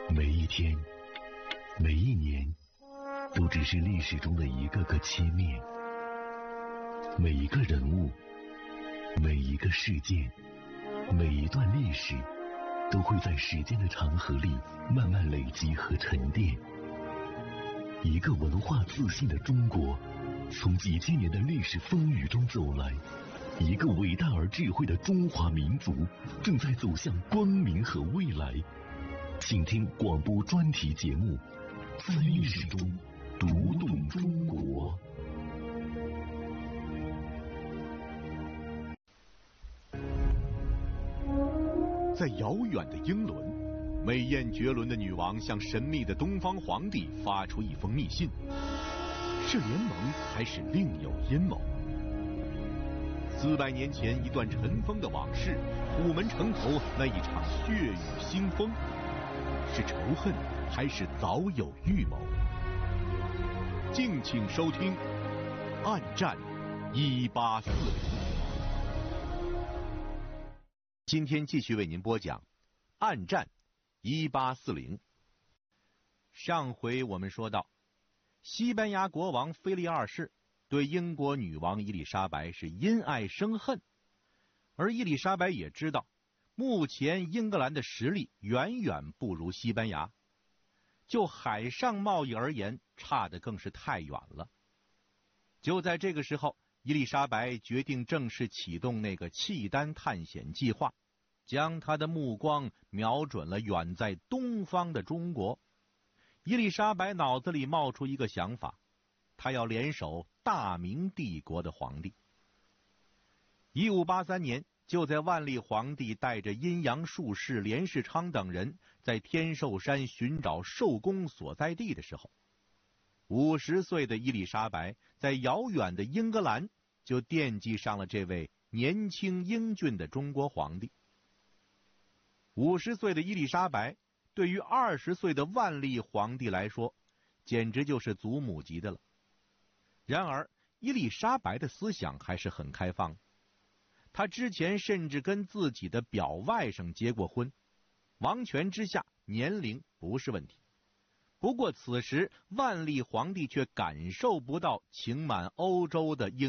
每一天，每一年，都只是历史中的一个个切面。每一个人物，每一个事件，每一段历史，都会在时间的长河里慢慢累积和沉淀。一个文化自信的中国，从几千年的历史风雨中走来。一个伟大而智慧的中华民族，正在走向光明和未来。请听广播专题节目《在历史中读懂中国》。 在遥远的英伦，美艳绝伦的女王向神秘的东方皇帝发出一封密信，是联盟还是另有阴谋？400年前一段尘封的往事，虎门城头那一场血雨腥风，是仇恨还是早有预谋？敬请收听《暗战1840》。今天继续为您播讲《暗战1840》。上回我们说到，西班牙国王腓力二世对英国女王伊丽莎白是因爱生恨，而伊丽莎白也知道，目前英格兰的实力远远不如西班牙，就海上贸易而言，差得更是太远了。就在这个时候，伊丽莎白决定正式启动那个契丹探险计划，将她的目光瞄准了远在东方的中国。伊丽莎白脑子里冒出一个想法，她要联手大明帝国的皇帝。1583年，就在万历皇帝带着阴阳术士连世昌等人在天寿山寻找寿宫所在地的时候，50岁的伊丽莎白在遥远的英格兰就惦记上了这位年轻英俊的中国皇帝。50岁的伊丽莎白对于20岁的万历皇帝来说，简直就是祖母级的了。然而，伊丽莎白的思想还是很开放的。她之前甚至跟自己的表外甥结过婚，王权之下，年龄不是问题。不过此时，万历皇帝却感受不到情满欧洲的英